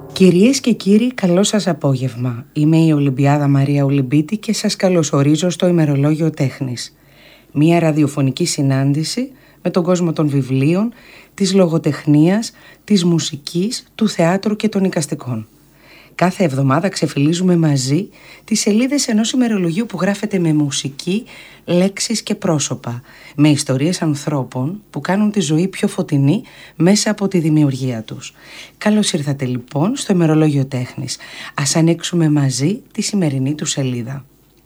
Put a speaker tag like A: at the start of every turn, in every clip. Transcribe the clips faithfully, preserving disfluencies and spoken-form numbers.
A: Κυρίες και κύριοι, καλό σας απόγευμα. Είμαι η Ολυμπιάδα Μαρία Ολυμπίτη και σας καλωσορίζω στο ημερολόγιο τέχνης. Μία ραδιοφωνική συνάντηση με τον κόσμο των βιβλίων, της λογοτεχνίας, της μουσικής, του θεάτρου και των εικαστικών. Κάθε εβδομάδα ξεφυλίζουμε μαζί τις σελίδες ενός ημερολογίου που γράφεται με μουσική, λέξεις και πρόσωπα, με ιστορίες ανθρώπων που κάνουν τη ζωή πιο φωτεινή μέσα από τη δημιουργία τους. Καλώς ήρθατε λοιπόν στο ημερολόγιο τέχνης. Ας ανοίξουμε μαζί τη σημερινή του σελίδα.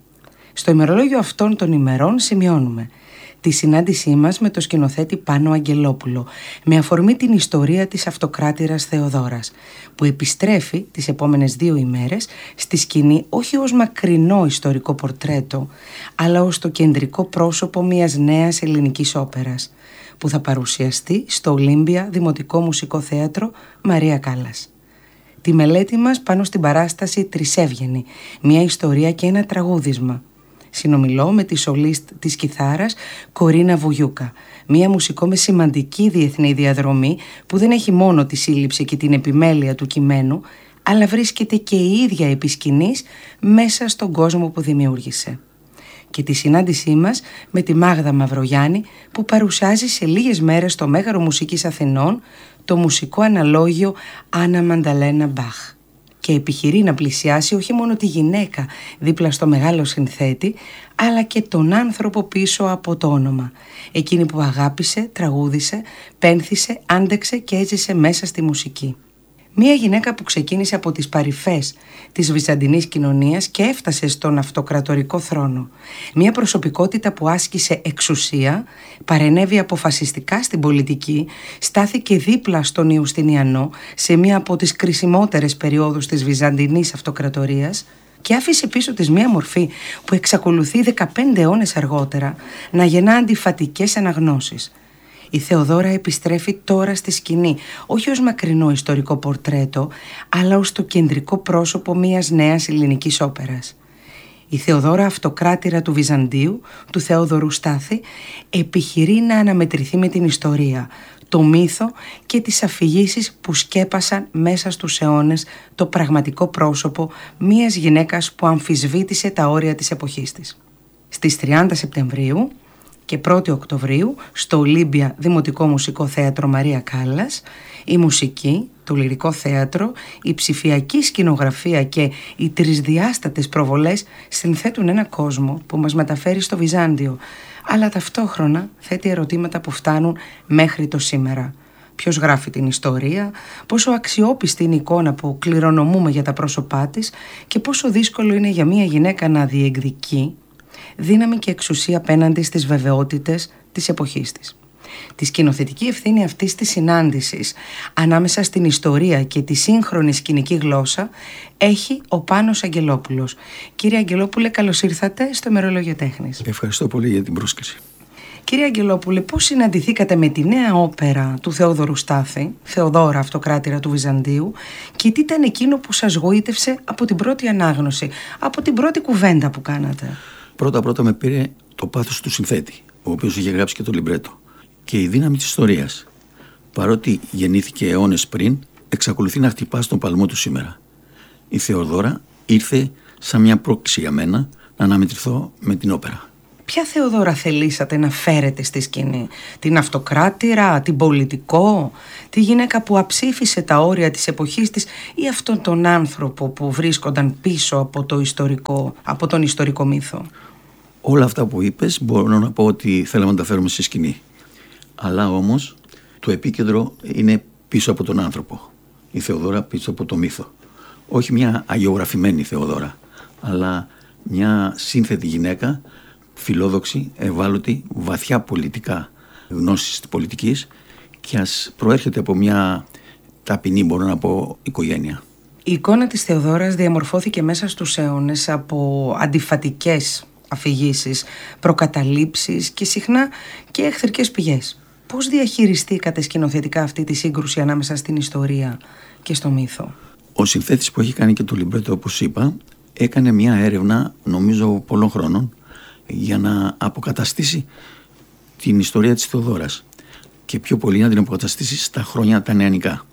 A: Στο ημερολόγιο αυτών των ημερών σημειώνουμε τη συνάντησή μας με το σκηνοθέτη Πάνο Αγγελόπουλο με αφορμή την ιστορία της αυτοκράτηρας Θεοδώρας, που επιστρέφει τις επόμενες δύο ημέρες στη σκηνή όχι ως μακρινό ιστορικό πορτρέτο, αλλά ως το κεντρικό πρόσωπο μιας νέας ελληνικής όπερας που θα παρουσιαστεί στο Ολύμπια Δημοτικό Μουσικό Θέατρο Μαρία Κάλλας. Τη μελέτη μας πάνω στην παράσταση Τρισέβγενη, μια ιστορία και ένα τραγούδισμα. Συνομιλώ με τη σολίστ της κιθάρας Κορίνα Βουγιούκα, μία μουσικό με σημαντική διεθνή διαδρομή που δεν έχει μόνο τη σύλληψη και την επιμέλεια του κειμένου, αλλά βρίσκεται και η ίδια επί σκηνής μέσα στον κόσμο που δημιούργησε. Και τη συνάντησή μας με τη Μάγδα Μαυρογιάννη που παρουσιάζει σε λίγες μέρες στο Μέγαρο Μουσικής Αθηνών το μουσικό αναλόγιο Άννα Μανταλένα Μπαχ. Και επιχειρεί να πλησιάσει όχι μόνο τη γυναίκα δίπλα στο μεγάλο συνθέτη, αλλά και τον άνθρωπο πίσω από το όνομα. Εκείνη που αγάπησε, τραγούδισε, πένθησε, άντεξε και έζησε μέσα στη μουσική. Μία γυναίκα που ξεκίνησε από τις παρυφές της βυζαντινής κοινωνίας και έφτασε στον αυτοκρατορικό θρόνο. Μία προσωπικότητα που άσκησε εξουσία, παρενέβη αποφασιστικά στην πολιτική, στάθηκε δίπλα στον Ιουστινιανό σε μία από τις κρισιμότερες περιόδους της βυζαντινής αυτοκρατορίας και άφησε πίσω της μία μορφή που εξακολουθεί δεκαπέντε αιώνες αργότερα να γεννά αντιφατικές αναγνώσεις. Η Θεοδώρα επιστρέφει τώρα στη σκηνή, όχι ως μακρινό ιστορικό πορτρέτο, αλλά ως το κεντρικό πρόσωπο μιας νέας ελληνικής όπερας. Η Θεοδώρα, αυτοκράτηρα του Βυζαντίου, του Θεόδωρου Στάθη, επιχειρεί να αναμετρηθεί με την ιστορία, το μύθο και τις αφηγήσεις που σκέπασαν μέσα στους αιώνες το πραγματικό πρόσωπο μιας γυναίκας που αμφισβήτησε τα όρια της εποχής της. Στις τριάντα Σεπτεμβρίου και πρώτη Οκτωβρίου στο Ολύμπια Δημοτικό Μουσικό Θέατρο Μαρία Κάλλας, η μουσική, το λυρικό θέατρο, η ψηφιακή σκηνογραφία και οι τρισδιάστατες προβολές συνθέτουν ένα κόσμο που μας μεταφέρει στο Βυζάντιο, αλλά ταυτόχρονα θέτει ερωτήματα που φτάνουν μέχρι το σήμερα. Ποιος γράφει την ιστορία, πόσο αξιόπιστη είναι η εικόνα που κληρονομούμε για τα πρόσωπά της και πόσο δύσκολο είναι για μια γυναίκα να διεκδικεί δύναμη και εξουσία απέναντι στις βεβαιότητες της εποχής της. Τη σκηνοθετική ευθύνη αυτής της συνάντησης ανάμεσα στην ιστορία και τη σύγχρονη σκηνική γλώσσα έχει ο Πάνος Αγγελόπουλος. Κύριε Αγγελόπουλε, καλώς ήρθατε στο ημερολόγιο τέχνης.
B: Ευχαριστώ πολύ για την πρόσκληση.
A: Κύριε Αγγελόπουλε, πώς συναντηθήκατε με τη νέα όπερα του Θεόδωρου Στάθη, Θεοδώρα, αυτοκράτηρα του Βυζαντίου, και τι ήταν εκείνο που σας γοήτευσε από την πρώτη ανάγνωση, από την πρώτη κουβέντα που κάνατε?
B: Πρώτα-πρώτα με πήρε το πάθος του συνθέτη, ο οποίος είχε γράψει και το λιμπρέτο, και η δύναμη της ιστορίας. Παρότι γεννήθηκε αιώνες πριν, εξακολουθεί να χτυπά στον παλμό του σήμερα. Η Θεοδώρα ήρθε σαν μια πρόκληση για μένα να αναμετρηθώ με την όπερα.
A: Ποια Θεοδώρα θελήσατε να φέρετε στη σκηνή? Την αυτοκράτηρα, την πολιτικό, τη γυναίκα που αψήφισε τα όρια της εποχής της, ή αυτόν τον άνθρωπο που βρίσκονταν πίσω από, το ιστορικό, από τον ιστορικό μύθο?
B: Όλα αυτά που είπες μπορώ να πω ότι θέλαμε να τα φέρουμε στη σκηνή. Αλλά όμως το επίκεντρο είναι πίσω από τον άνθρωπο. Η Θεοδώρα πίσω από το μύθο. Όχι μια αγιογραφημένη Θεοδώρα, αλλά μια σύνθετη γυναίκα, φιλόδοξη, ευάλωτη, βαθιά πολιτικά γνώσης της πολιτικής, και ας προέρχεται από μια ταπεινή, μπορώ να πω, οικογένεια.
A: Η εικόνα της Θεοδώρας διαμορφώθηκε μέσα στους αιώνες από αντιφατικές αφηγήσεις, προκαταλήψεις και συχνά και εχθρικές πηγές. Πώς διαχειριστήκατε σκηνοθετικά αυτή τη σύγκρουση ανάμεσα στην ιστορία και στο μύθο?
B: Ο συνθέτης που έχει κάνει και το λιμπρέτο, όπως είπα, έκανε μια έρευνα, νομίζω πολλών χρόνων, για να αποκαταστήσει την ιστορία της Θεοδώρας, και πιο πολύ να την αποκαταστήσει στα χρόνια τα νεανικά.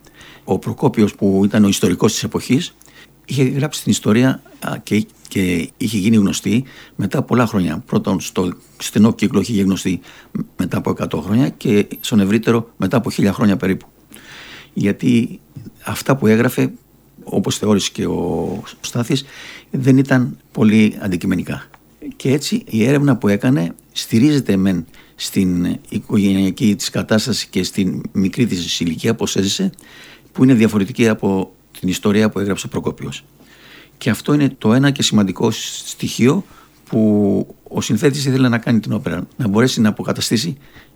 B: ο Προκόπιος, που ήταν ο ιστορικός της εποχής, είχε γράψει την ιστορία και, και είχε γίνει γνωστή μετά από πολλά χρόνια. Πρώτον στο στενό κύκλο είχε γίνει γνωστή μετά από εκατό χρόνια και στον ευρύτερο μετά από χίλια χρόνια περίπου. Γιατί αυτά που έγραφε, όπως θεώρησε και ο Στάθης, δεν ήταν πολύ αντικειμενικά. Και έτσι η έρευνα που έκανε στηρίζεται μεν στην οικογενειακή της κατάσταση και στην μικρή της ηλικία που έζησε, που είναι διαφορετική από την ιστορία που έγραψε ο Προκόπιος. Και αυτό είναι το ένα και σημαντικό στοιχείο που ο συνθέτης ήθελε να κάνει την όπερα, να μπορέσει να αποκαταστήσει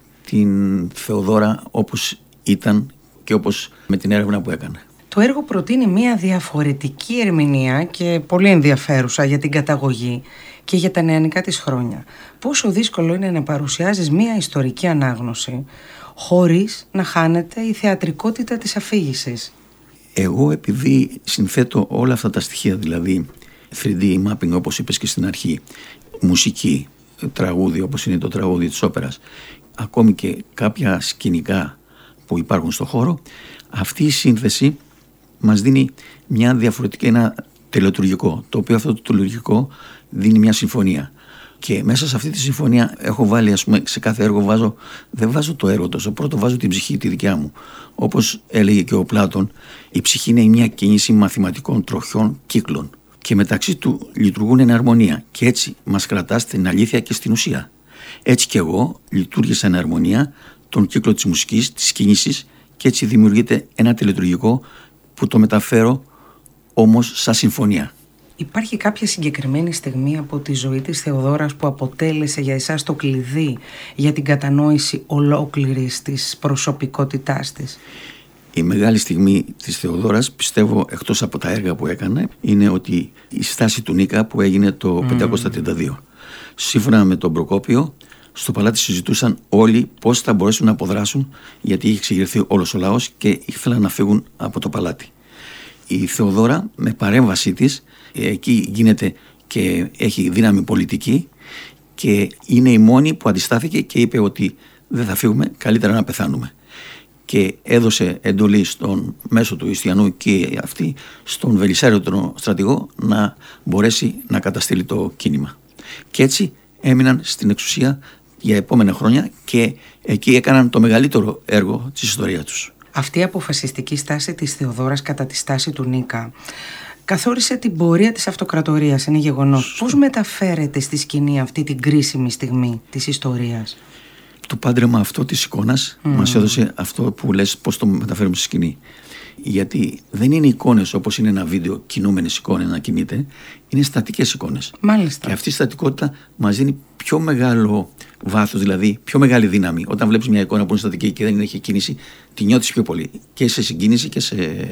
B: την Θεοδώρα όπως ήταν και όπως με την έρευνα που έκανε.
A: Το έργο προτείνει μια διαφορετική ερμηνεία και πολύ ενδιαφέρουσα για την καταγωγή και για τα νεανικά της χρόνια. Πόσο δύσκολο είναι να παρουσιάζεις μια ιστορική ανάγνωση χωρίς να χάνεται η θεατρικότητα της αφήγησης.
B: Εγώ, επειδή συνθέτω όλα αυτά τα στοιχεία, δηλαδή θρι ντι mapping όπως είπες και στην αρχή, μουσική, τραγούδι όπως είναι το τραγούδι της όπερας, ακόμη και κάποια σκηνικά που υπάρχουν στο χώρο, αυτή η σύνθεση μας δίνει μια διαφορετική, ένα τελετουργικό, το οποίο αυτό το τελετουργικό δίνει μια συμφωνία. Και μέσα σε αυτή τη συμφωνία έχω βάλει, ας πούμε, σε κάθε έργο βάζω, δεν βάζω το έργο τόσο, πρώτο βάζω την ψυχή τη δικιά μου. Όπως έλεγε και ο Πλάτων, η ψυχή είναι μια κίνηση μαθηματικών τροχιών κύκλων και μεταξύ του λειτουργούν εν αρμονία και έτσι μας κρατά στην αλήθεια και στην ουσία. Έτσι και εγώ λειτουργήσα εν αρμονία τον κύκλο της μουσικής, της κίνησης και έτσι δημιουργείται ένα τελετουργικό που το μεταφέρω όμως σαν συμφωνία.
A: Υπάρχει κάποια συγκεκριμένη στιγμή από τη ζωή της Θεοδώρας που αποτέλεσε για εσάς το κλειδί για την κατανόηση ολόκληρης της προσωπικότητάς της?
B: Η μεγάλη στιγμή της Θεοδώρας, πιστεύω, εκτός από τα έργα που έκανε, είναι ότι η στάση του Νίκα που έγινε το mm. πεντακόσια τριάντα δύο. Σύμφωνα με τον Προκόπιο, στο παλάτι συζητούσαν όλοι πώς θα μπορέσουν να αποδράσουν, γιατί είχε εξεγερθεί όλος ο λαός και ήθελαν να φύγουν από το παλάτι. Η Θεοδώρα, με παρέμβασή της, εκεί γίνεται και έχει δύναμη πολιτική και είναι η μόνη που αντιστάθηκε και είπε ότι δεν θα φύγουμε, καλύτερα να πεθάνουμε. Και έδωσε εντολή στον μέσο του Ιστιανού και αυτή στον Βελισσάριο τον στρατηγό να μπορέσει να καταστήλει το κίνημα. Και έτσι έμειναν στην εξουσία για επόμενα χρόνια και εκεί έκαναν το μεγαλύτερο έργο της ιστορίας τους.
A: Αυτή η αποφασιστική στάση της Θεοδώρας κατά τη στάση του Νίκα καθόρισε την πορεία της αυτοκρατορίας, είναι γεγονός. Πώς μεταφέρεται στη σκηνή αυτή την κρίσιμη στιγμή της ιστορίας?
B: Το πάντρεμα αυτό της εικόνας mm. μας έδωσε αυτό που λες πώς το μεταφέρουμε στη σκηνή. Γιατί δεν είναι εικόνες όπως είναι ένα βίντεο, κινούμενες εικόνες να κινείται, είναι στατικές εικόνες.
A: Μάλιστα.
B: Και αυτή η στατικότητα μας δίνει πιο μεγάλο βάθος, δηλαδή πιο μεγάλη δύναμη. Όταν βλέπεις μια εικόνα που είναι στατική και δεν έχει κίνηση, τη νιώθεις πιο πολύ και σε συγκίνηση και σε...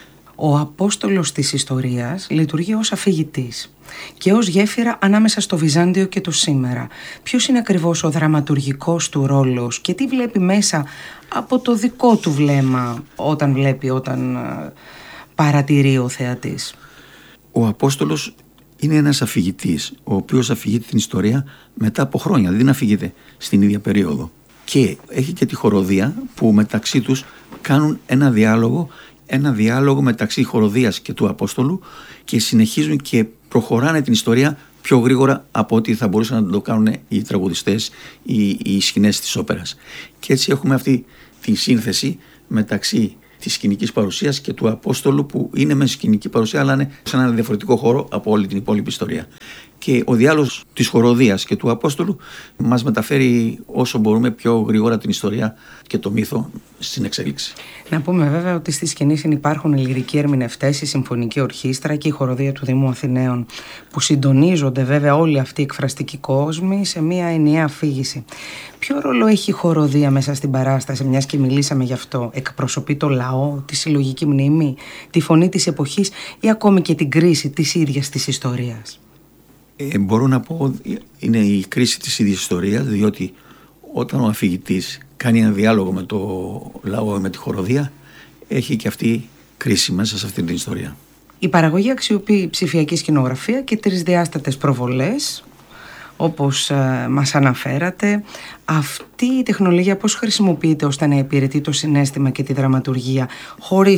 A: Ο Απόστολος της ιστορίας λειτουργεί ως αφηγητής και ως γέφυρα ανάμεσα στο Βυζάντιο και το σήμερα. Ποιος είναι ακριβώς ο δραματουργικός του ρόλος και τι βλέπει μέσα από το δικό του βλέμμα όταν βλέπει, όταν παρατηρεί ο θεατής?
B: Ο Απόστολος είναι ένας αφηγητής, ο οποίος αφηγείται την ιστορία μετά από χρόνια, δεν αφηγείται στην ίδια περίοδο. Και έχει και τη χοροδία που μεταξύ τους κάνουν ένα διάλογο ένα διάλογο μεταξύ χοροδίας και του Απόστολου και συνεχίζουν και προχωράνε την ιστορία πιο γρήγορα από ό,τι θα μπορούσαν να το κάνουν οι τραγουδιστές ή οι σκηνές της όπερας. Και έτσι έχουμε αυτή τη σύνθεση μεταξύ της σκηνικής παρουσίας και του Απόστολου, που είναι με σκηνική παρουσία αλλά είναι σε ένα διαφορετικό χώρο από όλη την υπόλοιπη ιστορία. Και ο διάλογος της χοροδίας και του Απόστολου μας μεταφέρει όσο μπορούμε πιο γρήγορα την ιστορία και το μύθο στην εξέλιξη. Να
A: πούμε βέβαια ότι στη σκηνή υπάρχουν οι λυρικοί ερμηνευτές, η Συμφωνική Ορχήστρα και η Χοροδία του Δήμου Αθηναίων, που συντονίζονται βέβαια όλοι αυτοί οι εκφραστικοί κόσμοι σε μια ενιαία αφήγηση. Ποιο ρόλο έχει η χοροδία μέσα στην παράσταση, μιας και μιλήσαμε γι' αυτό? Εκπροσωπεί το λαό, τη συλλογική μνήμη, τη φωνή της εποχής ή ακόμη και την κρίση της ίδιας της ιστορίας?
B: Ε, μπορώ να πω είναι η κρίση της ίδιας ιστορίας, διότι όταν ο αφηγητής κάνει ένα διάλογο με το λαό, με τη χοροδία, έχει και αυτή κρίση μέσα σε αυτή την ιστορία.
A: Η παραγωγή αξιοποιεί ψηφιακή σκηνογραφία και τρισδιάστατες προβολές, όπως ε, μας αναφέρατε. Αυτή η τεχνολογία πώς χρησιμοποιείται ώστε να υπηρετεί το συναίσθημα και τη δραματουργία χωρίς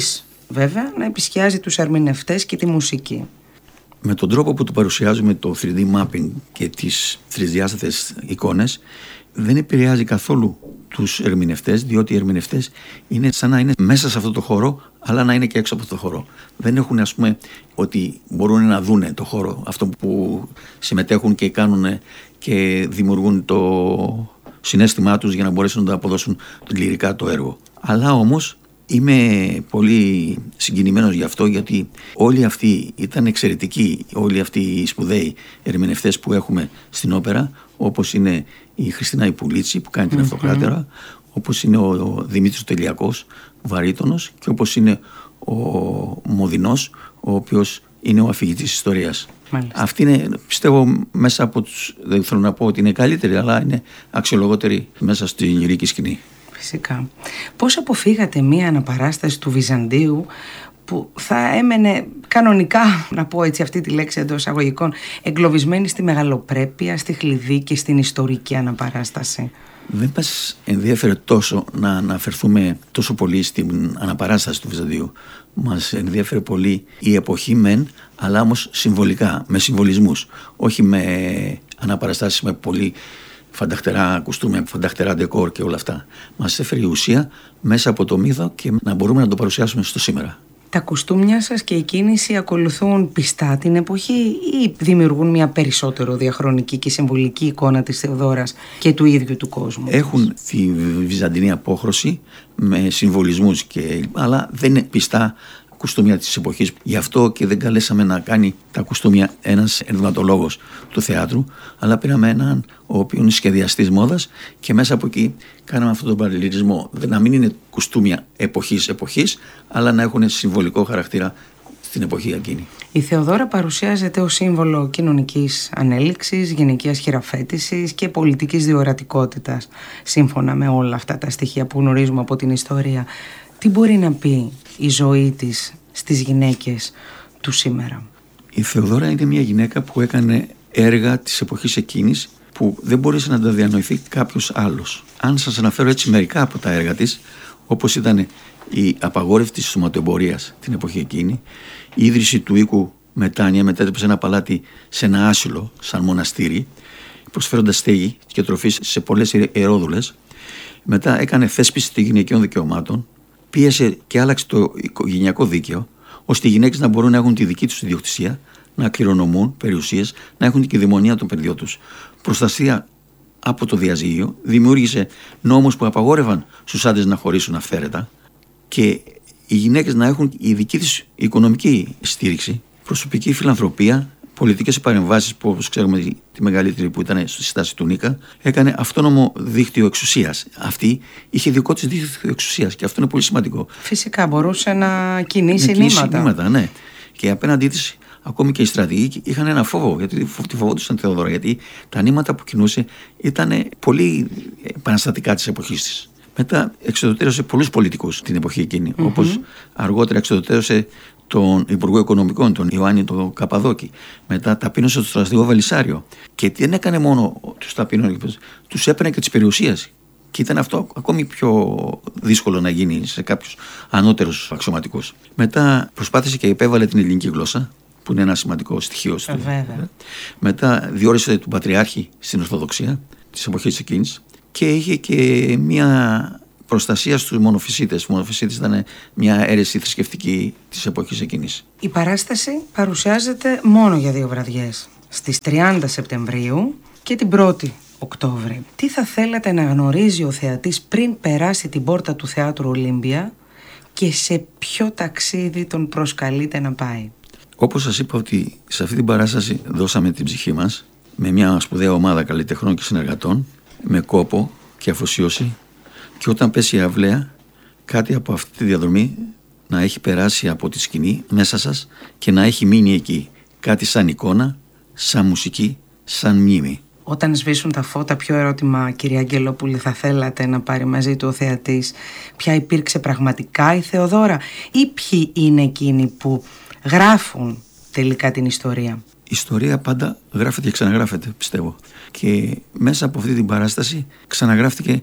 A: βέβαια να επισκιάζει τους ερμηνευτές και τη μουσική.
B: Με τον τρόπο που το παρουσιάζουμε το θρι ντι mapping και τις τρισδιάστατες εικόνες δεν επηρεάζει καθόλου τους ερμηνευτές, διότι οι ερμηνευτές είναι σαν να είναι μέσα σε αυτό το χώρο, αλλά να είναι και έξω από αυτό το χώρο. Δεν έχουν, ας πούμε, ότι μπορούν να δούνε το χώρο, αυτό που συμμετέχουν και κάνουν και δημιουργούν το συναίσθημά τους για να μπορέσουν να αποδώσουν λυρικά το έργο. Αλλά όμως είμαι πολύ συγκινημένος γι' αυτό, γιατί όλοι αυτοί ήταν εξαιρετικοί, όλοι αυτοί οι σπουδαίοι ερμηνευτές που έχουμε στην όπερα, όπως είναι η Χριστίνα Ιππουλίτση που κάνει την mm-hmm. Αυτοκράτορα, όπως είναι ο Δημήτρης Τελειακός, βαρύτονος, και όπως είναι ο Μοδινός, ο οποίος είναι ο αφηγητής ιστορίας.
A: Μάλιστα.
B: Αυτοί είναι, πιστεύω, μέσα από τους, δεν θέλω να πω ότι είναι καλύτεροι, αλλά είναι αξιολογότεροι μέσα στη λυρική σκηνή.
A: Φυσικά. Πώς αποφύγατε μία αναπαράσταση του Βυζαντίου που θα έμενε κανονικά, να πω έτσι αυτή τη λέξη εντός εισαγωγικών, εγκλωβισμένη στη μεγαλοπρέπεια, στη χλειδί και στην ιστορική αναπαράσταση?
B: Δεν μας ενδιαφέρε τόσο να αναφερθούμε τόσο πολύ στην αναπαράσταση του Βυζαντίου. Μας ενδιαφέρε πολύ η εποχή μεν, αλλά όμως συμβολικά, με συμβολισμούς, όχι με αναπαραστάσεις με πολύ φανταχτερά κουστούμια, φανταχτερά ντεκόρ και όλα αυτά. Μας έφερε η ουσία μέσα από το μύθο και να μπορούμε να το παρουσιάσουμε στο σήμερα.
A: Τα κουστούμια σας και η κίνηση ακολουθούν πιστά την εποχή ή δημιουργούν μια περισσότερο διαχρονική και συμβολική εικόνα της Θεοδόρας και του ίδιου του κόσμου?
B: Έχουν τη βυζαντινή απόχρωση με συμβολισμούς, και, αλλά δεν είναι πιστά κουστούμια της εποχής. Γι' αυτό και δεν καλέσαμε να κάνει τα κουστούμια ένας ενδυματολόγος του θεάτρου, αλλά πήραμε έναν ο οποίος είναι σχεδιαστής μόδας και μέσα από εκεί κάναμε αυτόν τον παραλληλισμό. Να μην είναι κουστούμια εποχής εποχής, αλλά να έχουν συμβολικό χαρακτήρα στην εποχή εκείνη.
A: Η Θεοδόρα παρουσιάζεται ως σύμβολο κοινωνικής ανέλυξης, γυναικείας χειραφέτησης και πολιτικής διορατικότητας, σύμφωνα με όλα αυτά τα στοιχεία που γνωρίζουμε από την ιστορία. Τι μπορεί να πει η ζωή της στις γυναίκες του σήμερα?
B: Η Θεοδόρα είναι μια γυναίκα που έκανε έργα της εποχής εκείνης που δεν μπορούσε να τα διανοηθεί κάποιος άλλος. Αν σας αναφέρω έτσι μερικά από τα έργα της, όπως ήταν η απαγόρευση της σωματεμπορίας την εποχή εκείνη, η ίδρυση του οίκου Μετάνια, μετέτρεψε ένα παλάτι σε ένα άσυλο σαν μοναστήρι, προσφέροντας στέγη και τροφή σε πολλές ιερόδουλες. Μετά έκανε θέσπιση των γυναικείων δικαιωμάτων, πίεσε και άλλαξε το οικογενειακό δίκαιο, ώστε οι γυναίκες να μπορούν να έχουν τη δική τους ιδιοκτησία, να κληρονομούν περιουσίες, να έχουν την κυδαιμονία των παιδιών τους. Προστασία από το διαζύγιο, δημιούργησε νόμους που απαγόρευαν στους άντρες να χωρίσουν αυθαίρετα και οι γυναίκες να έχουν η δική της οικονομική στήριξη, προσωπική φιλανθρωπία, πολιτικές παρεμβάσεις που, όπως ξέρουμε, τη μεγαλύτερη που ήταν στη στάση του Νίκα, έκανε αυτόνομο δίκτυο εξουσίας. Αυτή είχε δικό της δίκτυο εξουσίας και αυτό είναι πολύ σημαντικό.
A: Φυσικά μπορούσε να κινήσει νήματα.
B: νήματα, ναι. Και απέναντί της, ακόμη και οι στρατηγοί είχαν ένα φόβο, γιατί τη φοβόντουσαν τη Θεοδόρα, γιατί τα νήματα που κινούσε ήταν πολύ επαναστατικά της εποχής της. Μετά εξοδοτέρωσε πολλούς πολιτικούς την εποχή εκείνη, mm-hmm. όπως αργότερα εξοδοτέρωσε τον Υπουργό Οικονομικών, τον Ιωάννη τον Καπαδόκη. Μετά ταπείνωσε τον στρατηγό Βελισσάριο. Και δεν έκανε μόνο τους ταπείνωνε, τους έπαιρνε και τις περιουσίες. Και ήταν αυτό ακόμη πιο δύσκολο να γίνει σε κάποιους ανώτερους αξιωματικούς. Μετά προσπάθησε και επέβαλε την ελληνική γλώσσα, που είναι ένα σημαντικό στοιχείο του.
A: Βέβαια.
B: Μετά διόρισε τον Πατριάρχη στην Ορθοδοξία της εποχής εκείνης και είχε και μια προστασία στους μονοφυσίτες. Οι μονοφυσίτες ήταν μια αίρεση θρησκευτική της εποχής εκείνης.
A: Η παράσταση παρουσιάζεται μόνο για δύο βραδιές, στις τριάντα Σεπτεμβρίου και την πρώτη Οκτώβρη. Τι θα θέλατε να γνωρίζει ο θεατής πριν περάσει την πόρτα του Θεάτρου Ολύμπια και σε ποιο ταξίδι τον προσκαλείτε να πάει?
B: Όπως σας είπα, ότι σε αυτή την παράσταση δώσαμε την ψυχή μας με μια σπουδαία ομάδα καλλιτεχνών και συνεργατών, με κόπο και αφοσίωση, και όταν πέσει η αυλαία, κάτι από αυτή τη διαδρομή να έχει περάσει από τη σκηνή μέσα σας και να έχει μείνει εκεί. Κάτι σαν εικόνα, σαν μουσική, σαν μνήμη.
A: Όταν σβήσουν τα φώτα, ποιο ερώτημα, κυρία Αγγελόπουλη, θα θέλατε να πάρει μαζί του ο θεατής? Ποια υπήρξε πραγματικά η Θεοδόρα ή ποιοι είναι εκείνοι που γράφουν τελικά την ιστορία?
B: Η ιστορία πάντα γράφεται και ξαναγράφεται, πιστεύω. Και μέσα από αυτή την παράσταση ξαναγράφτηκε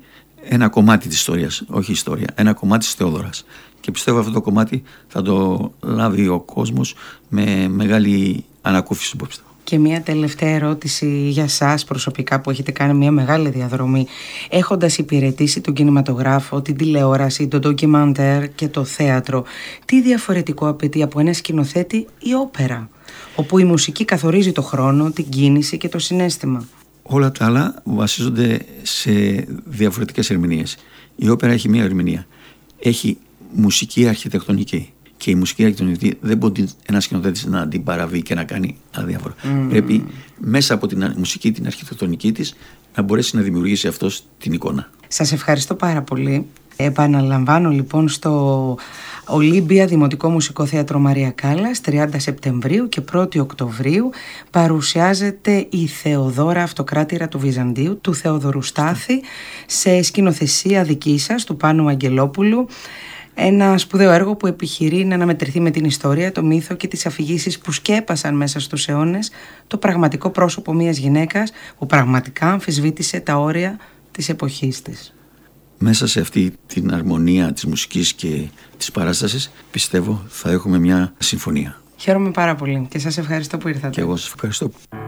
B: ένα κομμάτι της ιστορίας, όχι ιστορία, ένα κομμάτι της Θεόδωρας. Και πιστεύω αυτό το κομμάτι θα το λάβει ο κόσμος με μεγάλη ανακούφιση.
A: Και μια τελευταία ερώτηση για σας προσωπικά που έχετε κάνει μια μεγάλη διαδρομή. Έχοντας υπηρετήσει τον κινηματογράφο, την τηλεόραση, το ντοκιμαντέρ και το θέατρο, τι διαφορετικό απαιτεί από ένα σκηνοθέτη η όπερα, όπου η μουσική καθορίζει το χρόνο, την κίνηση και το συναίσθημα?
B: Όλα τα άλλα βασίζονται σε διαφορετικές ερμηνείες. Η όπερα έχει μία ερμηνεία. Έχει μουσική αρχιτεκτονική. Και η μουσική αρχιτεκτονική δεν μπορεί ένα σκηνοθέτη να την παραβεί και να κάνει αδιάφορα. Mm. Πρέπει μέσα από την μουσική, την αρχιτεκτονική της, να μπορέσει να δημιουργήσει αυτό την εικόνα.
A: Σας ευχαριστώ πάρα πολύ. Επαναλαμβάνω λοιπόν στο Ολύμπια Δημοτικό Μουσικό Θέατρο Μαρία Κάλλας, τριάντα Σεπτεμβρίου και πρώτη Οκτωβρίου παρουσιάζεται η Θεοδώρα Αυτοκράτηρα του Βυζαντίου του Θεοδωρού Στάθη σε σκηνοθεσία δική σας, του Πάνου Αγγελόπουλου. Ένα σπουδαίο έργο που επιχειρεί να αναμετρηθεί με την ιστορία, το μύθο και τις αφηγήσεις που σκέπασαν μέσα στους αιώνες το πραγματικό πρόσωπο μιας γυναίκας που πραγματικά αμφισβήτησε τα όρια της εποχής της.
B: Μέσα σε αυτή την αρμονία της μουσικής και της παράστασης πιστεύω θα έχουμε μια συμφωνία.
A: Χαίρομαι πάρα πολύ και σας ευχαριστώ που ήρθατε.
B: Και εγώ σας ευχαριστώ.